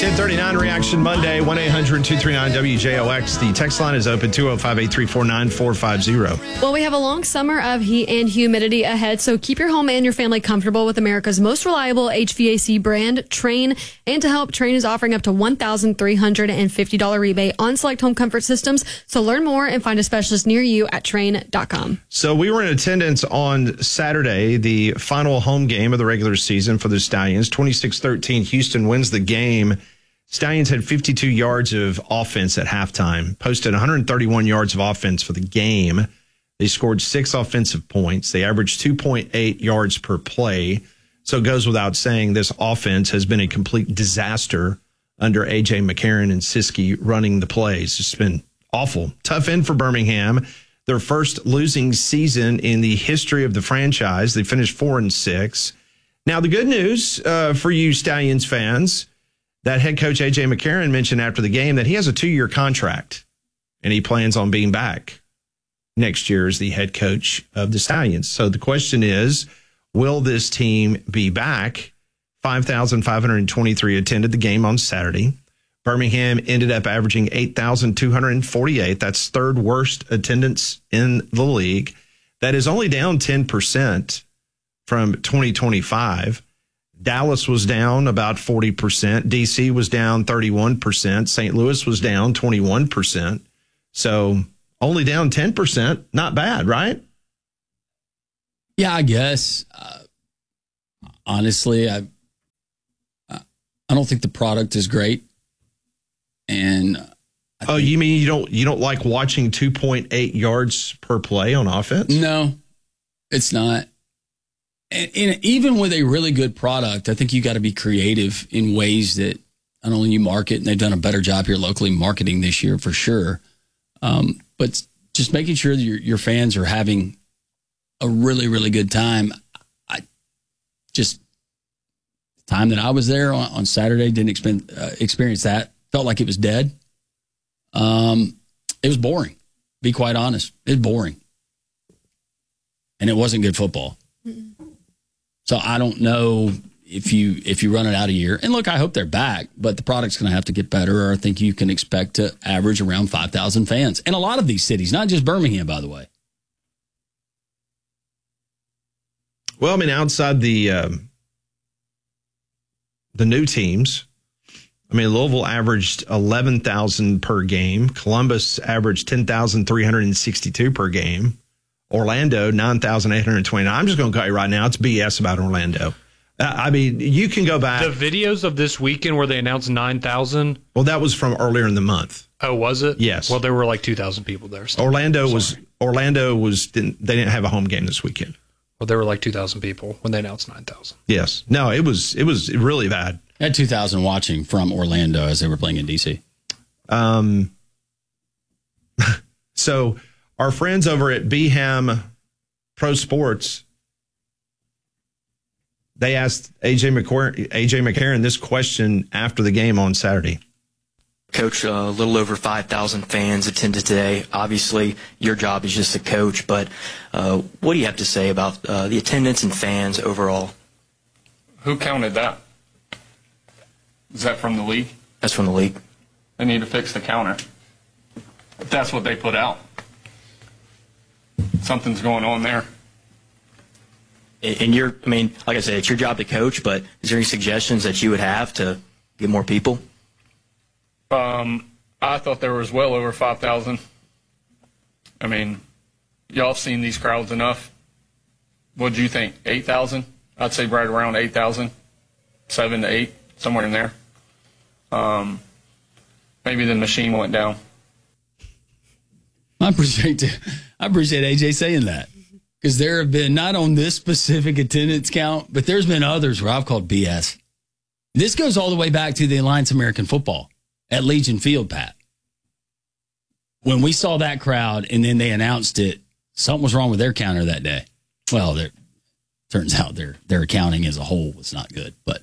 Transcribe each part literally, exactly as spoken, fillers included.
ten thirty-nine Reaction Monday, one eight hundred two three nine W J O X. The text line is open, two oh five, eight three four, nine four five zero. Well, we have a long summer of heat and humidity ahead, so keep your home and your family comfortable with America's most reliable H V A C brand, Trane. And to help, Trane is offering up to one thousand three hundred fifty dollars rebate on select home comfort systems. So learn more and find a specialist near you at Trane dot com. So we were in attendance on Saturday, the final home game of the regular season for the Stallions. twenty-six thirteen, Houston wins the game. Stallions had fifty-two yards of offense at halftime, posted one hundred thirty-one yards of offense for the game. They scored six offensive points. They averaged two point eight yards per play. So it goes without saying this offense has been a complete disaster under A J McCarron and Siski running the plays. It's been awful. Tough end for Birmingham. Their first losing season in the history of the franchise. They finished four and six. Now, the good news uh, for you Stallions fans, that head coach A J McCarron mentioned after the game that he has a two-year contract, and he plans on being back next year as the head coach of the Stallions. So the question is, will this team be back? five thousand five hundred twenty-three attended the game on Saturday. Birmingham ended up averaging eight thousand two hundred forty-eight. That's third worst attendance in the league. That is only down ten percent from twenty twenty-five. Dallas was down about forty percent. D C was down thirty-one percent. Saint Louis was down twenty-one percent. So only down ten percent. Not bad, right? Yeah, I guess. Uh, honestly, I I don't think the product is great. And I oh, you mean you don't you don't like watching two point eight yards per play on offense? No, it's not. And, and even with a really good product, I think you got to be creative in ways that not only you market, and they've done a better job here locally marketing this year for sure, um, but just making sure that your, your fans are having a really, really good time. I just, the time that I was there on, on Saturday, didn't expend, uh, experience that. Felt like it was dead. Um, it was boring, be quite honest. It was boring. And it wasn't good football. Mm-mm. So I don't know if you if you run it out a year. And look, I hope they're back, but the product's going to have to get better, or I think you can expect to average around five thousand fans. And a lot of these cities, not just Birmingham, by the way. Well, I mean, outside the um, the new teams, I mean, Louisville averaged eleven thousand per game. Columbus averaged ten thousand three hundred sixty-two per game. Orlando, nine thousand eight hundred twenty-nine. I'm just going to tell you right now, it's B S about Orlando. Uh, I mean, you can go back. The videos of this weekend where they announced nine thousand. Well, that was from earlier in the month. Oh, was it? Yes. Well, there were like two thousand people there. So Orlando was, Orlando was, didn't, they didn't have a home game this weekend. Well, there were like two thousand people when they announced nine thousand. Yes. No, it was, it was really bad. I had two thousand watching from Orlando as they were playing in D C. Um, so our friends over at B Ham Pro Sports, they asked A J McCarron, A J McCarron this question after the game on Saturday. Coach, uh, a little over five thousand fans attended today. Obviously, your job is just a coach, but uh, what do you have to say about uh, the attendance and fans overall? Who counted that? Is that from the league? That's from the league. They need to fix the counter. If that's what they put out. Something's going on there. And you're, I mean, like I said, it's your job to coach, but is there any suggestions that you would have to get more people? Um, I thought there was well over five thousand. I mean, y'all have seen these crowds enough. What do you think? eight thousand? I'd say right around eight thousand. seven to eight, somewhere in there. Um, maybe the machine went down. I appreciate I appreciate A J saying that, because there have been, not on this specific attendance count, but there's been others where I've called B S. This goes all the way back to the Alliance American Football at Legion Field, Pat. When we saw that crowd and then they announced it, something was wrong with their counter that day. Well, it turns out their their accounting as a whole was not good. But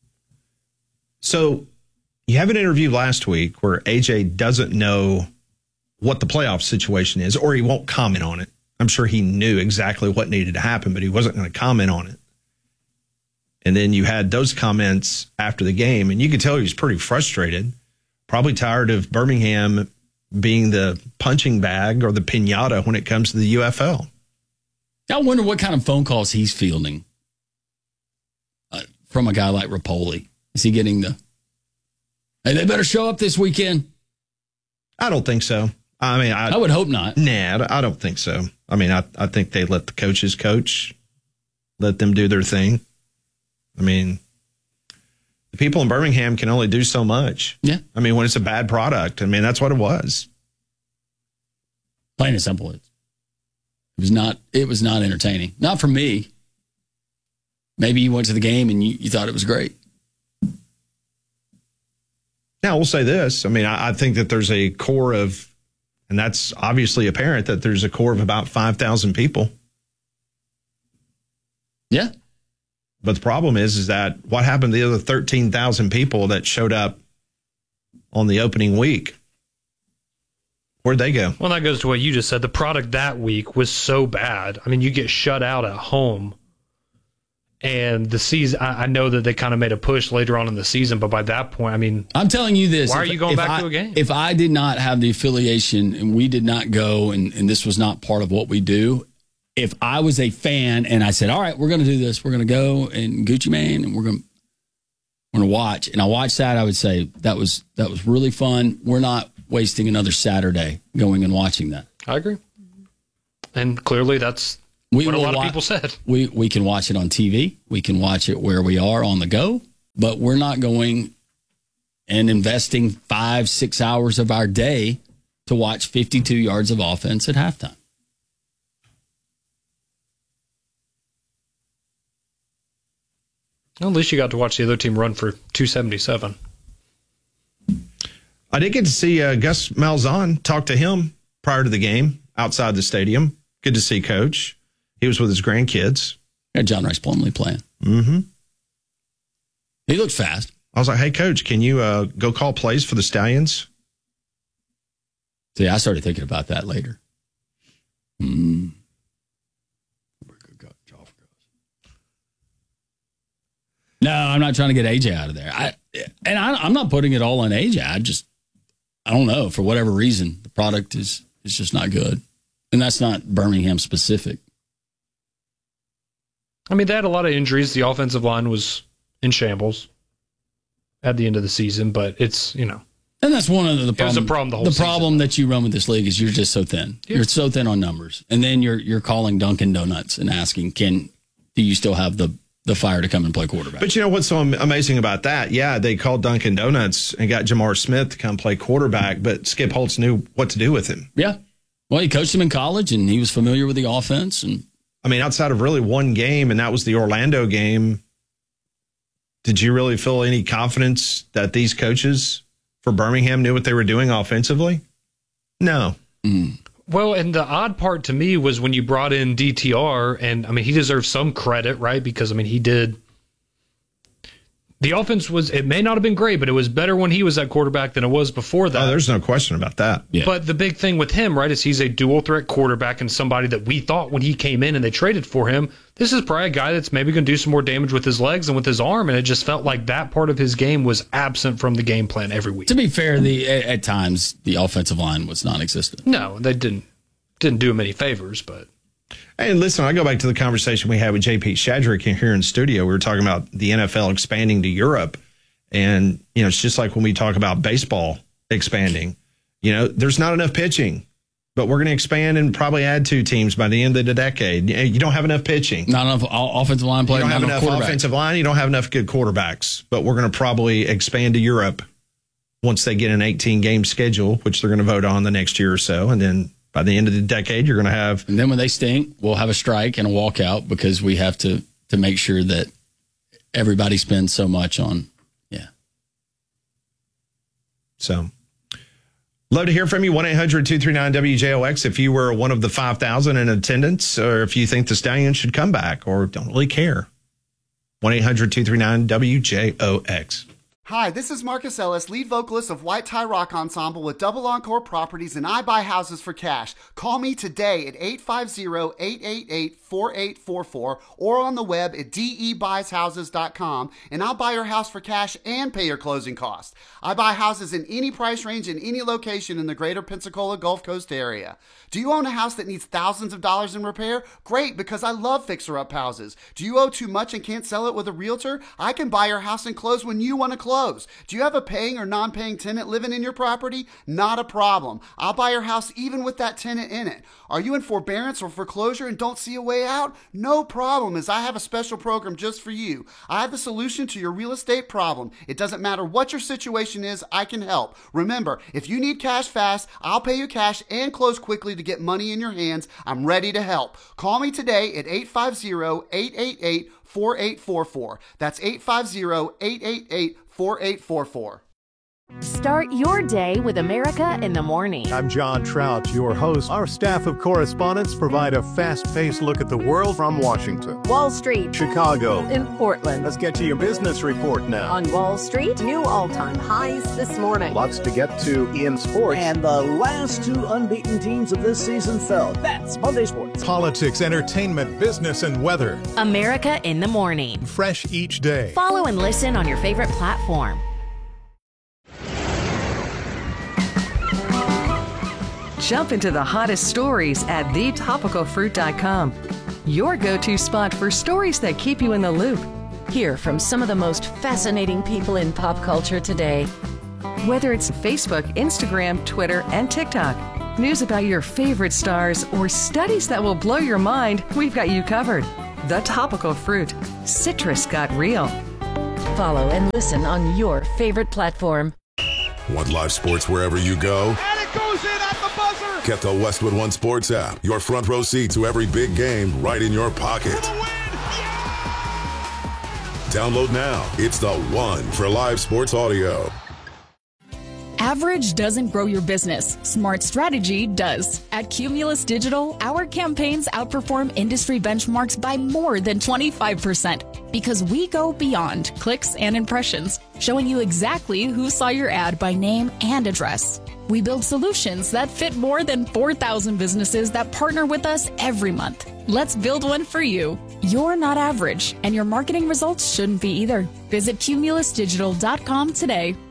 so you have an interview last week where A J doesn't know what the playoff situation is, or he won't comment on it. I'm sure he knew exactly what needed to happen, but he wasn't going to comment on it. And then you had those comments after the game, and you could tell he was pretty frustrated, probably tired of Birmingham being the punching bag or the piñata when it comes to the U F L. I wonder what kind of phone calls he's fielding uh, from a guy like Rapoli. Is he getting the, hey, they better show up this weekend? I don't think so. I mean, I, I would hope not. Nah, I don't think so. I mean, I, I think they let the coaches coach, let them do their thing. I mean, the people in Birmingham can only do so much. Yeah. I mean, when it's a bad product, I mean, that's what it was. Plain and simple. It was not, it was not entertaining. Not for me. Maybe you went to the game and you, you thought it was great. Now, we'll say this. I mean, I, I think that there's a core of, and that's obviously apparent, that there's a core of about five thousand people. Yeah. But the problem is, is that what happened to the other thirteen thousand people that showed up on the opening week? Where'd they go? Well, that goes to what you just said. The product that week was so bad. I mean, you get shut out at home. And the season, I, I know that they kind of made a push later on in the season, but by that point, I mean, I'm telling you this. Why if, are you going back I, to a game? If I did not have the affiliation and we did not go and, and this was not part of what we do, if I was a fan and I said, all right, we're going to do this, we're going to go and Gucci Mane and we're going to we're going to watch, and I watched that, I would say that was that was really fun. We're not wasting another Saturday going and watching that. I agree. And clearly that's we what a lot wa- of people said. We we can watch it on T V. We can watch it where we are on the go, but we're not going and investing five, six hours of our day to watch fifty-two yards of offense at halftime. Well, at least you got to watch the other team run for two seventy-seven. I did get to see uh, Gus Malzahn, talk to him prior to the game outside the stadium. Good to see Coach. He was with his grandkids. Yeah, John Rice Plumlee playing. Mm-hmm. He looked fast. I was like, hey, Coach, can you uh, go call plays for the Stallions? See, I started thinking about that later. Hmm. No, I'm not trying to get A J out of there. I and I, I'm not putting it all on A J. I just, I don't know, for whatever reason, the product is is just not good, and that's not Birmingham specific. I mean, they had a lot of injuries. The offensive line was in shambles at the end of the season, but it's, you know. And that's one of the, the problems. It was a problem. problem the whole The season. problem that you run with this league is you're just so thin. Yeah. You're so thin on numbers. And then you're you're calling Dunkin' Donuts and asking, can do you still have the, the fire to come and play quarterback? But you know what's so amazing about that? Yeah, they called Dunkin' Donuts and got Jamar Smith to come play quarterback, but Skip Holtz knew what to do with him. Yeah. Well, he coached him in college, and he was familiar with the offense. And I mean, outside of really one game, and that was the Orlando game, did you really feel any confidence that these coaches for Birmingham knew what they were doing offensively? No. Mm. Well, and the odd part to me was when you brought in D T R, and I mean, he deserves some credit, right? Because, I mean, he did. The offense was, it may not have been great, but it was better when he was at quarterback than it was before that. Oh, there's no question about that. Yeah. But the big thing with him, right, is he's a dual threat quarterback and somebody that we thought when he came in and they traded for him, this is probably a guy that's maybe going to do some more damage with his legs and with his arm. And it just felt like that part of his game was absent from the game plan every week. to be fair, the at, at times the offensive line was non-existent. No, they didn't didn't do him any favors, but. Hey, listen, I go back to the conversation we had with J P Shadrick here in studio. We were talking about the N F L expanding to Europe. And, you know, it's just like when we talk about baseball expanding, you know, there's not enough pitching, but we're going to expand and probably add two teams by the end of the decade. You don't have enough pitching. Not enough offensive line play. You don't have not enough quarterback. offensive line. You don't have enough good quarterbacks, but we're going to probably expand to Europe once they get an eighteen game schedule, which they're going to vote on the next year or so. And then by the end of the decade, you're going to have. And then when they stink, we'll have a strike and a walkout because we have to, to make sure that everybody spends so much on. Yeah. So love to hear from you. one eight hundred two three nine W J O X if you were one of the five thousand in attendance, or if you think the Stallions should come back or don't really care. one eight hundred two three nine W J O X. Hi, this is Marcus Ellis, lead vocalist of White Tie Rock Ensemble with Double Encore Properties, and I buy houses for cash. Call me today at eight five zero, eight eight eight, four eight four four or on the web at d e buys houses dot com, and I'll buy your house for cash and pay your closing costs. I buy houses in any price range in any location in the greater Pensacola Gulf Coast area. Do you own a house that needs thousands of dollars in repair? Great, because I love fixer-up houses. Do you owe too much and can't sell it with a realtor? I can buy your house and close when you want to close. Do you have a paying or non-paying tenant living in your property? Not a problem. I'll buy your house even with that tenant in it. Are you in forbearance or foreclosure and don't see a way out? No problem, as I have a special program just for you. I have the solution to your real estate problem. It doesn't matter what your situation is, I can help. Remember, if you need cash fast, I'll pay you cash and close quickly to get money in your hands. I'm ready to help. Call me today at eight five zero, eight eight eight, four eight four four. That's eight five zero, eight eight eight, four eight four four. Start your day with America in the Morning. I'm John Trout, your host. Our staff of correspondents provide a fast-paced look at the world from Washington, Wall Street, Chicago, in Portland. Let's get to your business report now. On Wall Street, new all-time highs this morning. Lots to get to in sports. And the last two unbeaten teams of this season fell. That's Monday Sports. Politics, entertainment, business, and weather. America in the Morning. Fresh each day. Follow and listen on your favorite platform. Jump into the hottest stories at the topical fruit dot com. Your go-to spot for stories that keep you in the loop. Hear from some of the most fascinating people in pop culture today. Whether it's Facebook, Instagram, Twitter, and TikTok, news about your favorite stars, or studies that will blow your mind, we've got you covered. The Topical Fruit. Citrus got real. Follow and listen on your favorite platform. Want live sports wherever you go? And it goes in at the buzzer! Get the Westwood One Sports app. Your front row seat to every big game right in your pocket. For the win! Yeah! Download now. It's the one for live sports audio. Average doesn't grow your business. Smart strategy does. At Cumulus Digital, our campaigns outperform industry benchmarks by more than twenty-five percent because we go beyond clicks and impressions, showing you exactly who saw your ad by name and address. We build solutions that fit more than four thousand businesses that partner with us every month. Let's build one for you. You're not average, and your marketing results shouldn't be either. Visit cumulus digital dot com today.